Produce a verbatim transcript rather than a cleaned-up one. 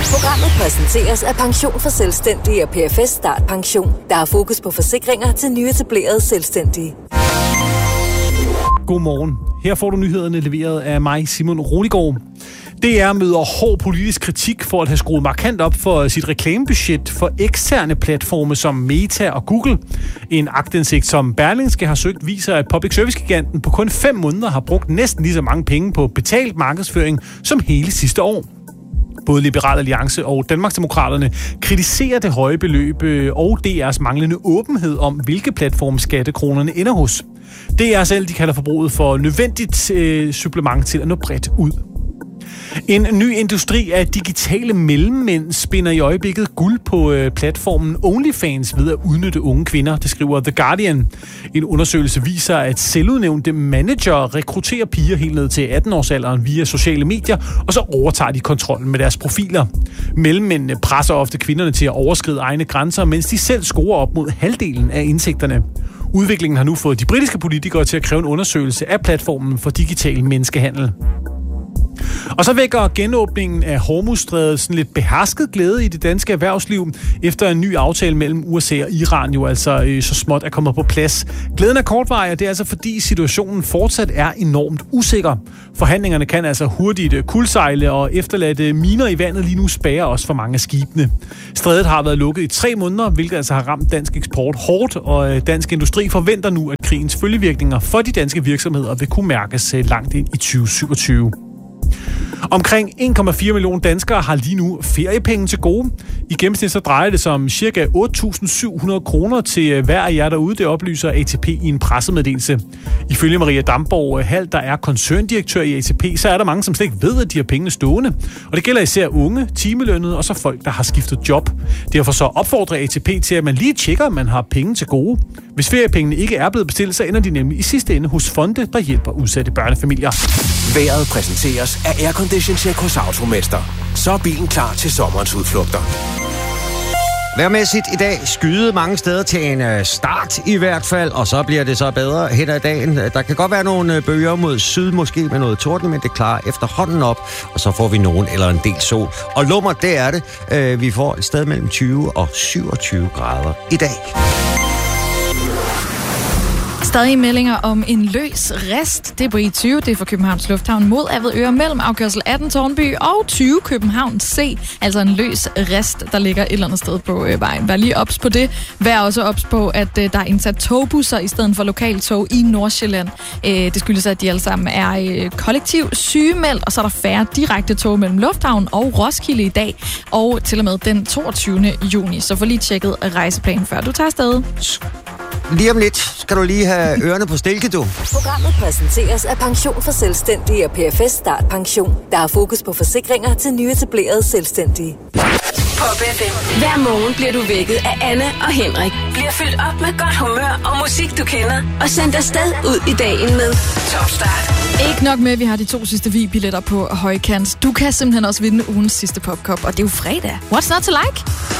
Programmet præsenteres af Pension for Selvstændige og P F S Start Pension, der har fokus på forsikringer til nyetablerede selvstændige. Godmorgen. Her får du nyhederne leveret af mig, Simon Roligård. D R møder hård politisk kritik for at have skruet markant op for sit reklamebudget for eksterne platforme som Meta og Google. En aktindsigt, som Berlingske har søgt, viser, at public service-giganten på kun fem måneder har brugt næsten lige så mange penge på betalt markedsføring som hele sidste år. Både Liberal Alliance og Danmarksdemokraterne kritiserer det høje beløb og D R's manglende åbenhed om, hvilke platforme skattekronerne ender hos. D R selv, de kalder forbruget for nødvendigt øh, supplement til at nå bredt ud. En ny industri af digitale mellemmænd spinder i øjeblikket guld på øh, platformen OnlyFans ved at udnytte unge kvinder, det skriver The Guardian. En undersøgelse viser, at selvudnævnte manager rekrutterer piger helt ned til atten-årsalderen via sociale medier, og så overtager de kontrollen med deres profiler. Mellemmændene presser ofte kvinderne til at overskride egne grænser, mens de selv scorer op mod halvdelen af indtægterne. Udviklingen har nu fået de britiske politikere til at kræve en undersøgelse af platformen for digital menneskehandel. Og så vækker genåbningen af Hormuzstrædet sådan lidt behersket glæde i det danske erhvervsliv, efter en ny aftale mellem U S A og Iran jo altså øh, så småt er kommet på plads. Glæden er kortvarig, og det er altså fordi situationen fortsat er enormt usikker. Forhandlingerne kan altså hurtigt kuldsejle, og efterladte miner i vandet lige nu spærrer også for mange af skibene. Strædet har været lukket i tre måneder, hvilket altså har ramt dansk eksport hårdt, og dansk industri forventer nu, at krigens følgevirkninger for de danske virksomheder vil kunne mærkes langt ind i tyve syvogtyve. Omkring en komma fire millioner danskere har lige nu feriepenge til gode. I gennemsnit så drejer det sig om ca. otte tusind syv hundrede kroner til hver af jer derude, det oplyser A T P i en pressemeddelelse. Ifølge Maria Damborg Hald, der er koncerndirektør i A T P, så er der mange, som slet ikke ved, at de har pengene stående. Og det gælder især unge, timelønnede og så folk, der har skiftet job. Derfor så opfordrer A T P til, at man lige tjekker, at man har penge til gode. Hvis feriepengene ikke er blevet bestilt, så ender de nemlig i sidste ende hos fonde, der hjælper udsatte børnefamilier. Vejret præsenteres af Aircondition Check hos Automester. Så er bilen klar til sommerens udflugter. Vejrmæssigt i dag skyde mange steder til en start i hvert fald, og så bliver det så bedre hen ad dagen. Der kan godt være nogle bølger mod syd, måske med noget torden, men det klarer efterhånden op, og så får vi nogen eller en del sol. Og lummer, det er det. Vi får et sted mellem tyve og syvogtyve grader i dag. Stadig meldinger om en løs rest. Det er på I tyve, det er fra Københavns Lufthavn mod Avedøre mellem afkørsel atten Tårnby og tyve København C. Altså en løs rest, der ligger et eller andet sted på øh, vejen. Vær lige ops på det. Vær også ops på, at øh, der er indsat togbusser i stedet for lokaltog i Nordsjælland. Øh, det skyldes, at de alle sammen er øh, kollektivt sygemeldt, og så er der færre direkte tog mellem Lufthavn og Roskilde i dag, og til og med den toogtyvende juni. Så få lige tjekket rejseplanen, før du tager afsted. Lige om lidt skal du lige have ørerne på stilke, du. Programmet præsenteres af Pension for Selvstændige og P F S Start Pension, der har fokus på forsikringer til nyetablerede selvstændige. Pop F M. Hver morgen bliver du vækket af Anna og Henrik. Bliver fyldt op med godt humør og musik, du kender. Og sendt afsted ud i dagen med Top Start. Ikke nok med, at vi har de to sidste V I-billetter på højkant. Du kan simpelthen også vinde ugens sidste popkop, og det er jo fredag. What's not to like?